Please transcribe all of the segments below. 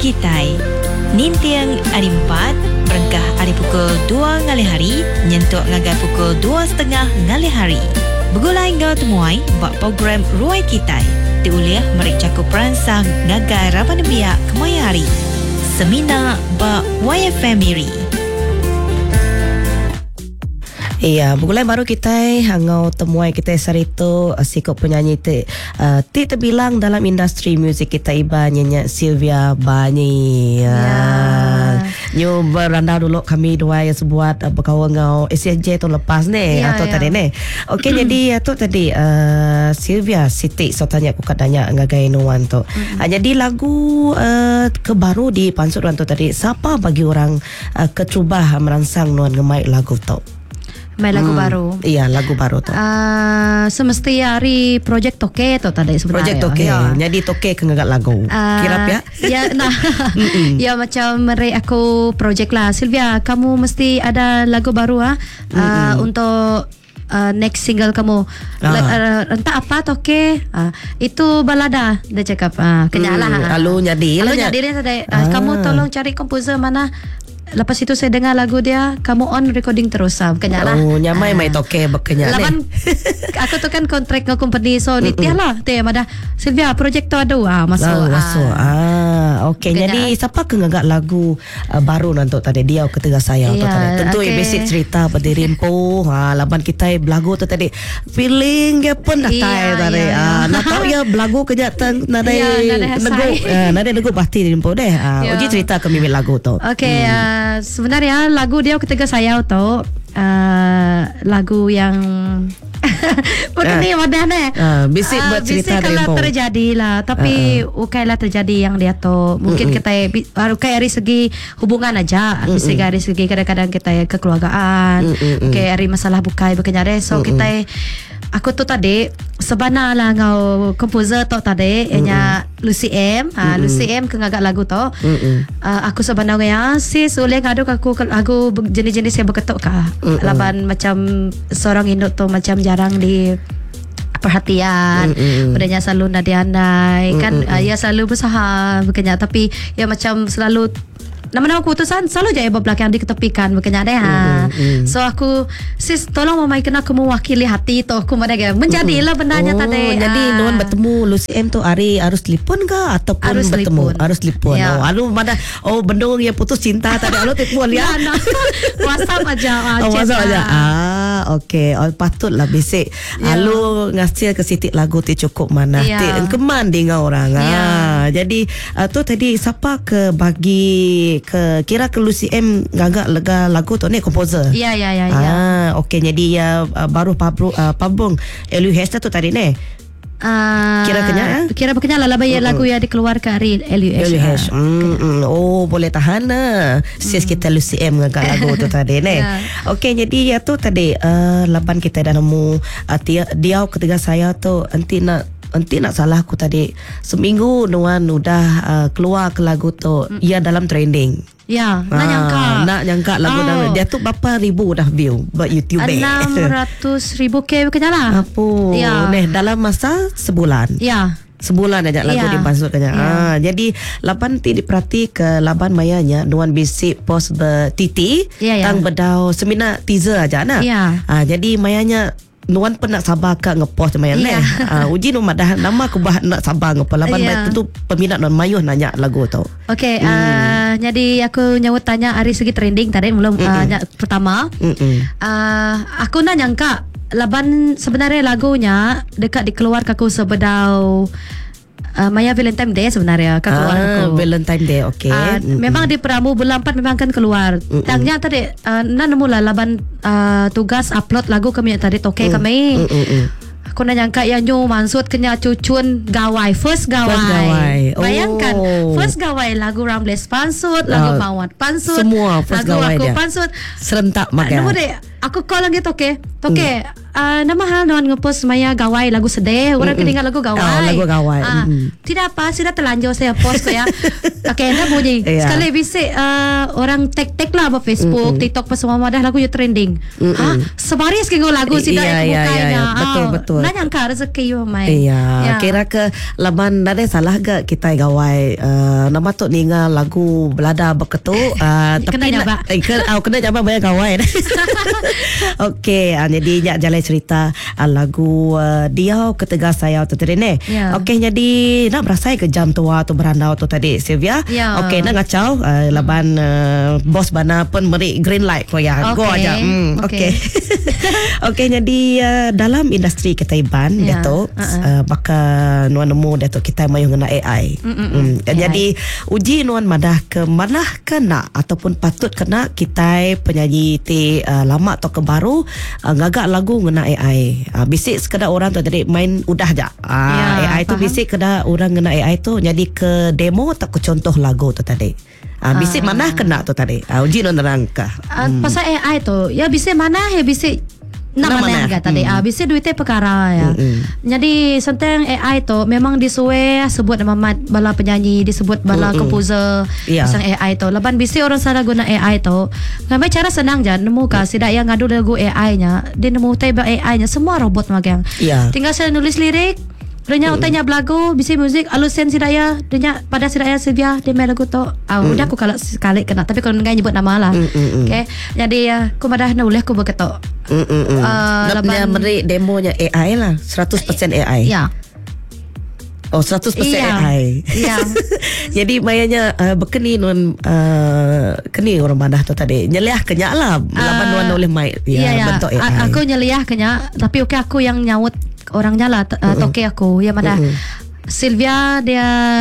Kitai. Nintiang hari 4, perengkah hari pukul 2 ngali hari, nyentuk ngagai pukul 2.30 ngali hari. Begulai ngau temuai buat program Ruai Kitai. Diuliah merik cakup peransang ngagai raban biak kemaya hari. Semina ba YFM Miri. Iya, bulan baru kita hangau temuai kita sarito sikap penyanyi ti terbilang dalam industri muzik kita iba nyanyi Sylvia Bani. Nyo beranda dulu kami dua yang sebuat berkawan ngau SJ tu lepas ni atau tadi ni. Okey, jadi tu tadi Sylvia Siti so tanya aku katanya ngagai nuan tu. Jadi lagu kebaru di Pansut Nuan tu tadi, siapa bagi orang kecubah merangsang nuan ngemai lagu tu? Main lagu baru. Iya, lagu baru tu. Semesti hari projek Toke tu tadi sebenarnya. Projek Toke. Jadi Toke kengagat lagu. Kirap ya? Ya, nah. Ya macam mereka aku projek lah. Sylvia, kamu mesti ada lagu baru untuk next single kamu. Entah apa Toke. Itu balada dia cakap. Kenyalah. Lalu jadi tadi. Kamu tolong cari komposer mana. Lepas itu saya dengar lagu dia, kamu on recording terus kenyalah. Oh, nyamai mai Toke berkenyak ni. Aku tu kan kontrak dengan company, so nitialah teh ada Sylvia projek tu ada masuk. Okey, jadi siapa kengagat lagu baru nanti tadi dia ketiga saya tu tadi. Tentu basic cerita berdiri po. Laban kita lagu tu tadi feeling dia pun dah tadi. Nak tahu ya lagu kejatan nadai nego pasti rimpo deh. Uji cerita kami lagu tu. Okey, sebenarnya lagu dia ketiga saya tu lagu yang bukan ni wadah ni. Bisik buat cerita kalau terjadi lah, tapi ukailah terjadi yang dia tu. Mungkin kita ukai dari segi hubungan aja, bisik dari segi kadang-kadang kita kekeluargaan, ukai dari masalah bukai berkenyare. So kita aku tu tadi sebenarnya lah ngau komposer tu tadi ianya Lucy M. Lucy M kengagat lagu tu. Aku sebenarnya sis boleh ngaduk aku lagu jenis-jenis yang berketuk kah. Laban macam seorang induk tu macam jarang di perhatian. Padanya selalu nadi-andai kan. Ya selalu berusaha berkenyak, tapi ya macam selalu nama-nama keputusan selalu je belakang diketepikan berkenyak deh. So aku sis tolong mamai kena aku mewakili hati tu aku mereka menjadilah bendanya tadi. Jadi nuan bertemu Lucy M tu hari harus telefon ke ataupun harus bertemu telefon. Harus telefon. Lalu mana bendung yang putus cinta tadi lalu telefon ya. WhatsApp aja. WhatsApp aja. Okey. Patutlah basic. Lalu ngasih ke sitik lagu tu cukup mana. Keman dengan orang. Jadi tu tadi siapa ke bagi ke kira ke Lucy M gagak lega lagu tu ni komposer. Ya. Okey, jadi ya baru pabung LUH tu tadi ni. Kira berkenyak lah lagu yang dikeluarkan hari LUH. Boleh tahan sis kita Lucy M ngagak lagu tu tadi ni. Okey, jadi ya tu tadi laban kita dah nemu dia ketiga saya tu nanti nak salah aku tadi seminggu nuan udah keluar ke lagu tu ia dalam trending. Ya, nak nyangka lagu dia tu berapa ribu dah view buat YouTube 600,000 K berkenyalah. Dalam masa sebulan. Sebulan aja lagu dipansut kanya. Jadi laban ti diperhati ke laban mayanya nuan bisik post bertiti tang bedau semina teaser aja nah. Jadi mayanya nuan pun nak sabar ke ngepost mayan uji nu madah nama aku bah nak sabar ngepost laban tentu peminat non mayuh nanya lagu tu. Okey, jadi aku nyawut tanya dari segi trending tadi belum pertama. Aku nak nyangka laban sebenarnya lagunya dekat dikeluarkan aku sebedau Maya Valentine Day sebenarnya keluar aku. Valentine Day, okey. Memang di Peramu bulan 4 memang kan keluar. Tangnya tadi nemu lah laban tugas upload lagu kami tadi Toke kami. Aku nak nyangka yang nyu mansut kena cucun gawai first gawai. Bayangkan first gawai lagu Rambles pansut, lagu Mawat pansut, semua first lagu gawai aku dia. Pansut serentak makan. Aku call lagi Toke. namahal non ngepost maya gawai lagu sedih. Orang kedengar lagu gawai. Lagu gawai. Tidak apa, sudah terlanjur saya post ko ya. Okay, dah bunyi. Sekali bisik orang tag lah apa Facebook, TikTok pas semua dah lagu trending. Sebaris ke lagu sida bukainya. Betul. Nak nyangka rezeki yo mai. Iya, kira ke laban ada salah ke kita gawai nama tu ninga lagu belada beketu tapi kena nyaba. Kena nyaba banyak gawai. Okey, jadi nyak jalan cerita lagu dia ketega saya tu tadi ni. Okey, jadi nak berasai ke jam tua tu berandau tu tadi Sylvia. Okey, nak ngacau laban bos bana pun beri green light ko ya. Go aja. Okey. Okey, jadi dalam industri kita iban Datuk baka nuan nemu Datuk kita mayu ngena AI. Jadi uji nuan madah ke manah kena ataupun patut kena kita penyanyi ti lama atau ke baru ngagak lagu ngena AI. Bisik sekadar orang tu tadi main udah aja. AI tu bisik kada orang ngena AI tu jadi ke demo tak ke contoh lagu tu tadi. Bisik mana kena tu tadi. Uji nuan nerangkah. Pasal AI tu ya bisik mana ya bisik nak mana harga tadi. Bisa duitnya perkara ya. Jadi sentang AI tu memang disuai sebut nama mat bala penyanyi, disebut bala komposer pasang AI tu. Laban bisa orang salah guna AI tu. Ngambil cara senang je nemu ka sidak yang ngadu lagu AI nya, dia nemu tiba AI nya semua robot magang. Tinggal saya nulis lirik, Renya utanya belagu, bisi muzik, alusen sidaya, renya pada sidaya Sylvia dia main lagu tu. Udah aku kalau sekali kena, tapi kalau enggak nyebut nama lah. Okay, jadi aku madah nulis aku berketok. Laban beri demonya AI lah, 100% AI. Ya. Oh, 100% AI. Ya. Jadi mayanya berkeni non keni orang madah tu tadi. Nyeliah kenyak lah laban nuan oleh mai bentuk AI. Aku nyeliah kenyak, tapi okey aku yang nyaut orangnya lah toke aku yang mana Sylvia dia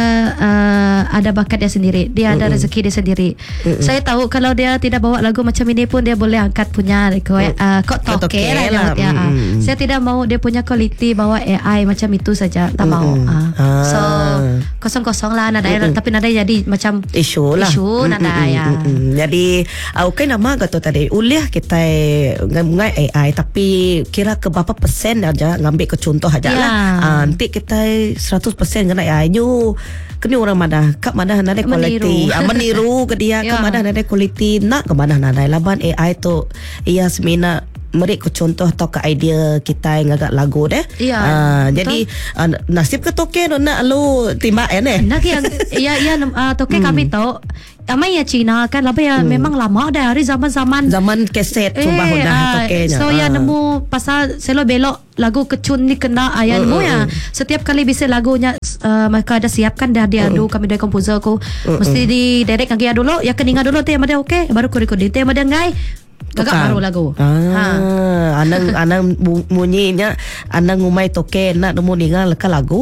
ada bakat dia sendiri, dia ada rezeki dia sendiri. Saya tahu kalau dia tidak bawa lagu macam ini pun dia boleh angkat punya kok toke lah. Saya tidak mau dia punya quality bawa AI macam itu saja, tak mau. So kosong-kosong lah nada, tapi nada jadi macam isu nada ya. Jadi okay nama kata tadi uliah kita ngai AI tapi kira ke berapa persen aja ngambil ke contoh aja lah. Nanti kita 100% kena AI you kena orang mana kap mana nada quality meniru ke dia ke mana nada quality nak ke mana nada laban AI tu ia semina merik ke contoh atau ke idea kita yang agak lagu deh. Jadi nasib ke toke nak lu timbak nak yang toke kami tahu Amai ya Cina kan laba ya memang lama dah dari zaman keset coba dah tokenya. So ya nemu pasal selo belok lagu kecun ni kena ayah nemu ya. Setiap kali bisa lagunya mereka ada siapkan dah dia kami dari komposer aku mesti di direct lagi dulu ya keninga dulu tu yang ada okey baru record dia yang ada ngai gagak baru lagu. Anang bunyinya anang umai toke nak nemu ningal ke lagu.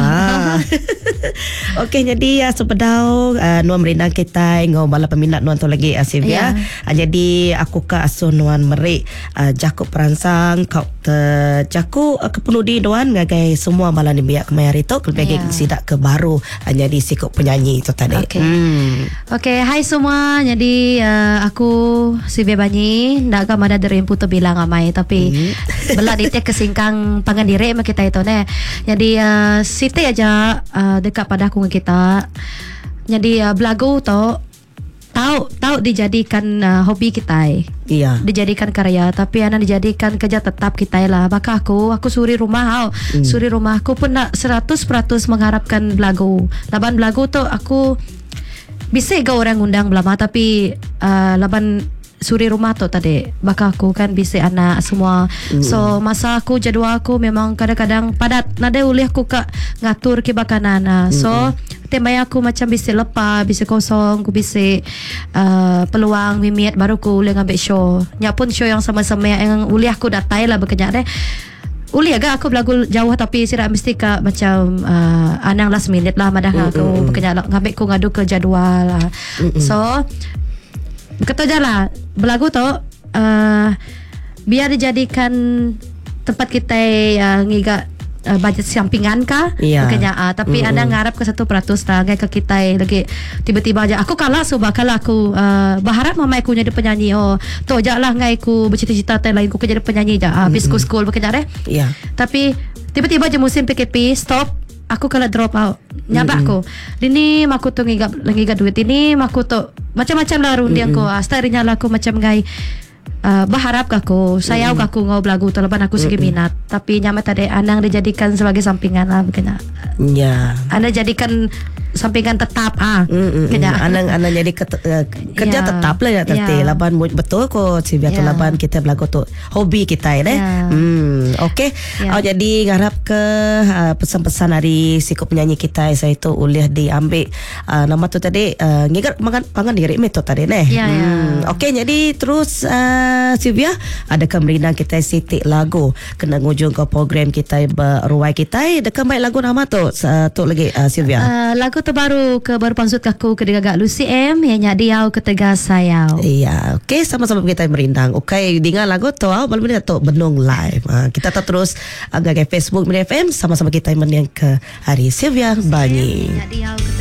Okey, jadi sepedau nuan merindang kita ngau bala peminat nuan tu lagi Sylvia. Jadi aku ka asuh nuan merik Jakub peransang kau jaku kepenudi nuan ngagai semua bala ni biak kemayari tu lebih sidak ke baru jadi sikut penyanyi tu tadi. Okey, hai semua. Jadi aku Sylvia Banyi ndak ka mada dari putu bilang amai tapi bela ditek kesingkang pangan direk mak kita itu ne. Jadi siti aja dekat pada aku kita. Jadi belagu tu tahu dijadikan hobi kita. Dijadikan karya tapi anak dijadikan kerja tetap kita lah. Maka aku suri rumah suri rumah aku pun nak 100% mengharapkan belagu. Laban belagu tu aku bisa ke orang undang belama tapi laban suri rumah tu tadi baka aku kan bisa anak semua. So masa aku jadual aku memang kadang-kadang padat nada ulih aku ka ngatur ke bakanan. So temai aku macam bisa lepas bisa kosong aku bisa peluang mimit baru aku ulih ngambil show nya pun show yang sama-sama yang ulih aku datai lah bekerja deh. Uli agak aku belagu jauh tapi sira mesti ka macam anang last minute lah madah aku bekerja ngambil aku ngadu ke jadual lah. So kata je lah belagu tu biar dijadikan tempat kita ngigak budget sampingan kah? Ya. Makanya tapi anda ngarap ke 1% lah ke kita lagi tiba-tiba aja aku kalah sebab kalau aku berharap mama aku jadi penyanyi tu aja lah ngai aku bercita-cita lain aku jadi penyanyi aja habis school bekerja deh. Ya. Tapi tiba-tiba aja musim PKP stop. Aku kalau drop out nyabak ko. Dini maku tu ngigap duit ini maku tu macam-macam lah rundi aku. Astarinya lah aku macam ngai berharap aku sayau aku ngau lagu tu lepas aku segi minat. Tapi nyama tadi anang dijadikan sebagai sampingan lah bukannya. Ya. Anda jadikan sampingan tetap Anang jadi kerja tetap lah ya tadi. Laban betul ko Sylvia tu laban kita berlagu tu hobi kita ya. Okey. Jadi ngarap ke pesan-pesan dari sikap penyanyi kita saya tu boleh diambil nama tu tadi ngigat pangan diri tu tadi neh. Okey jadi terus Sylvia adakah merindang kita sitik lagu kena ngujung ke program kita beruai kita adakah baik lagu nama tu lagi Sylvia. Lagu terbaru ke baru pansut aku ke Gagak Lucy M yang Diau Ketega Sayau. Iya, okey sama-sama kita merindang. Okey dengar lagu tu belum ni tu Benung live. Kita terus agak Facebook Media FM sama-sama kita menang ke hari Sylvia Banyi.